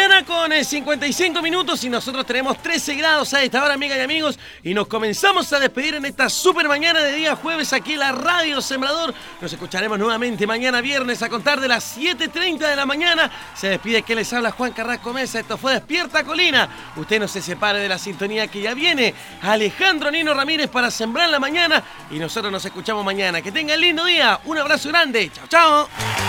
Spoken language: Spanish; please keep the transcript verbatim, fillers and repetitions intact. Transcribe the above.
mañana con eh, cincuenta y cinco minutos y nosotros tenemos trece grados a esta hora, amigas y amigos, y nos comenzamos a despedir en esta super mañana de día jueves aquí en la Radio Sembrador. Nos escucharemos nuevamente mañana viernes a contar de las siete treinta de la mañana. Se despide que les habla Juan Carrasco Mesa. Esto fue Despierta Colina. Usted no se separe de la sintonía que ya viene. Alejandro Nino Ramírez para Sembrar la Mañana y nosotros nos escuchamos mañana. Que tengan lindo día. Un abrazo grande. Chao, chao.